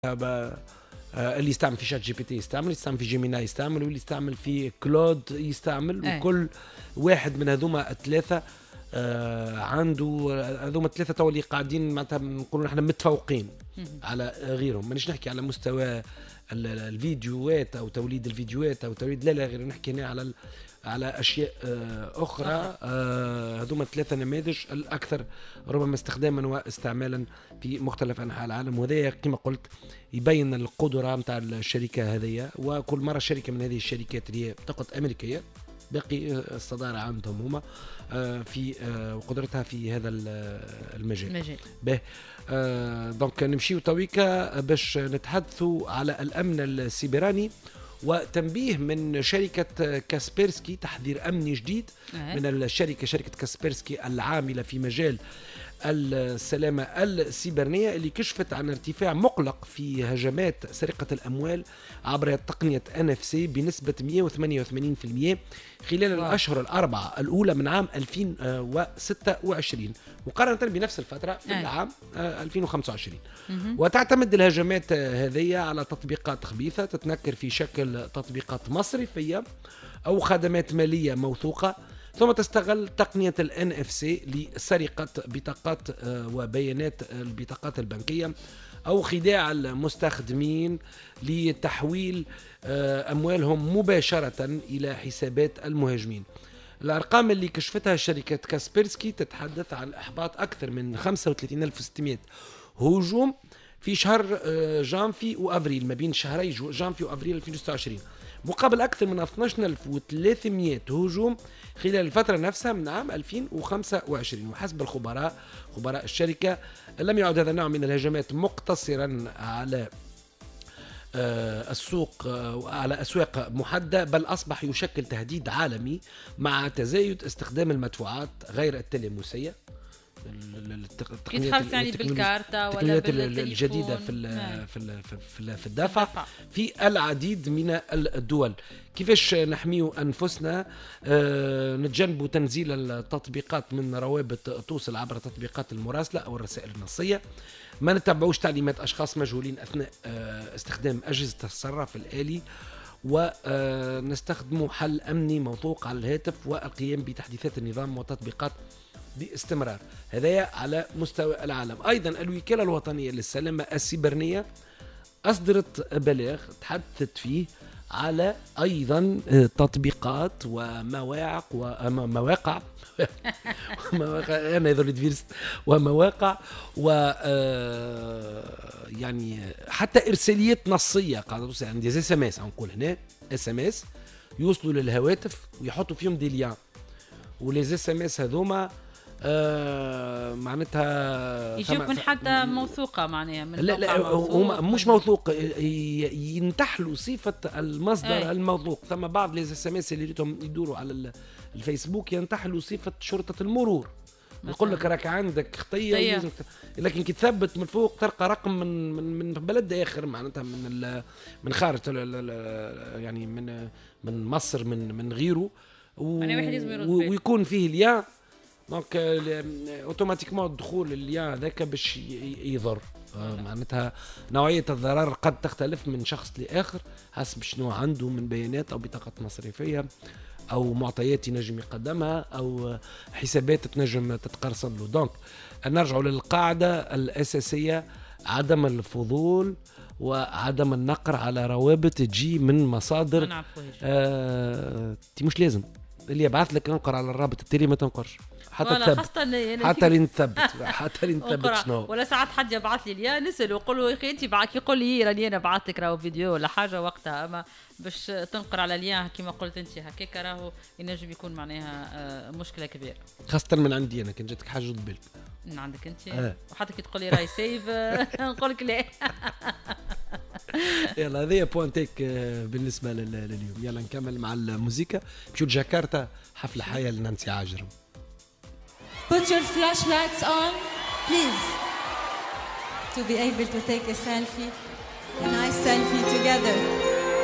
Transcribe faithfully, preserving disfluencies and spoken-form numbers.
اللي يستعمل في شات جي بي تي يستعمل، اللي يستعمل في جيميناي يستعمل، واللي يستعمل في كلود يستعمل. أي. وكل واحد من هذوما الثلاثة آه عنده هذوما الثلاثة تو اللي قاعدين معناتها نقولوا نحن متفوقين على غيرهم. مانيش نحكي على مستوى الفيديوهات او توليد الفيديوهات او توليد لا لا غير نحكي هنا على على اشياء اخرى. هذوما الثلاثه نماذج الاكثر ربما استخداما واستعمالا في مختلف انحاء العالم، وهذا كما قلت يبين القدره نتاع الشركه هذه. وكل مره شركه من هذه الشركات اللي هي فقط امريكيه باقي الصداره عندهم هما في قدرتها في هذا المجال. به دونك نمشيو تويكا باش نتحدثوا على الامن السيبراني وتنبيه من شركة كاسبيرسكي، تحذير أمني جديد من الشركة شركة كاسبيرسكي العاملة في مجال السلامة السيبرانية، اللي كشفت عن ارتفاع مقلق في هجمات سرقة الأموال عبر تقنية إن إف سي بنسبة مئة وثمانية وثمانين بالمئة خلال واو. الأشهر الأربعة الأولى من عام ألفين وستة وعشرين مقارنة بنفس الفترة في أي. العام ألفين وخمسة وعشرين. م-م. وتعتمد الهجمات هذه على تطبيقات خبيثة تتنكر في شكل تطبيقات مصرفية أو خدمات مالية موثوقة، ثم تستغل تقنية ال إن إف سي لسرقة بطاقات وبيانات البطاقات البنكية أو خداع المستخدمين لتحويل أموالهم مباشرة إلى حسابات المهاجمين. الأرقام اللي كشفتها شركة كاسبيرسكي تتحدث عن إحباط أكثر من خمسة وثلاثين ألف وستمئة هجوم في شهر جانفي وأفريل، ما بين شهري جانفي وأفريل ألفين وستة وعشرين، مقابل أكثر من اثني عشر ألف وثلاثمئة هجوم خلال الفترة نفسها من عام ألفين وخمسة وعشرين. وحسب الخبراء خبراء الشركة لم يعد هذا النوع من الهجمات مقتصرا على السوق على أسواق محددة، بل أصبح يشكل تهديد عالمي مع تزايد استخدام المدفوعات غير التلاموسية، التقنيات يعني بالكارتة ولا الجديدة في ال في ال في, في الدفع في العديد من الدول. كيفاش نحميو أنفسنا؟ آه نتجنبوا تنزيل التطبيقات من روابط توصل عبر تطبيقات المراسلة أو الرسائل النصية، ما نتبعوش تعليمات أشخاص مجهولين أثناء آه استخدام أجهزة الصراف الآلي، ونستخدموا حل أمني موثوق على الهاتف والقيام بتحديثات النظام وتطبيقات باستمرار. هذا على مستوى العالم. أيضا الوكالة الوطنية للسلامة السيبرانية أصدرت بلاغ تحدثت فيه على أيضا تطبيقات ومواقع ومواقع مواقع أنا يذولد فيرست ومواقع و يعني حتى إرساليات نصية قاعدة توصل عندي زي اس ام اس، نقول هنا اس ام اس يوصلوا للهواتف ويحطوا فيهم دي ليان، وليز اس ام اس هذوما آه معناتها يجيك من حتى موثوقة معناها من لا لا هم مش موثوق، ينتحلوا صفة المصدر أي. الموثوق. ثم بعض ليز اس ام اس اللي ريتهم يدوروا على الفيسبوك ينتحلوا صفة شرطة المرور، يقول لك راك عندك خطية، لكن كي تثبت من فوق تلقى رقم من من من بلد آخر معناتها من من خارج يعني من من مصر من من غيره، ويكون فيه ليان دونك اوتوماتيكمون الدخول الليان هذاك باش يضر. معناتها نوعية الضرر قد تختلف من شخص لآخر حسب شنو عنده من بيانات أو بطاقة مصرفية أو معطيات ينجم يقدمها أو حسابات تنجم تتقرصن له. دونك نرجع للقاعدة الأساسية، عدم الفضول وعدم النقر على روابط تجي من مصادر آه مش لازم اللي يبعث لك انقر على الرابط التالي ما تنقرش حتى تثبت حتى لين تثبت حتى لين تثبت شنو. ولا ساعات حد يبعث لي ليا نسأله ويقول له يا اخي انت بعك، يقول لي راني انا بعثت لك راهو فيديو ولا حاجه وقتها، اما باش تنقر على ليا كما قلت انت هكاك راهو ينجم يكون معناها مشكله كبيره، خاصه من عندي انا كان جاتك حاجه بالك من عندك انت آه. وحتى كي تقول لي راي سيف نقول لك لا. يلا هذه بوانتيك بالنسبه لليوم. يلا نكمل مع الموسيقى. مشيو جاكرتا حفله حيه لنانسي عاجرم. Put your flashlights on, please, to be able to take a selfie, a nice selfie together.